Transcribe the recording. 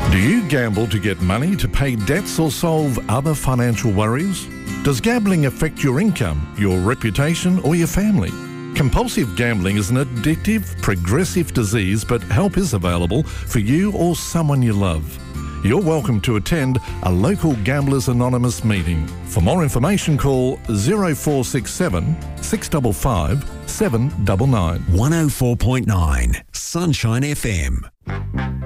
Do you gamble to get money to pay debts or solve other financial worries? Does gambling affect your income, your reputation or your family? Compulsive gambling is an addictive, progressive disease, but help is available for you or someone you love. You're welcome to attend a local Gamblers Anonymous meeting. For more information, call 0467 655 799. 104.9 Sunshine FM.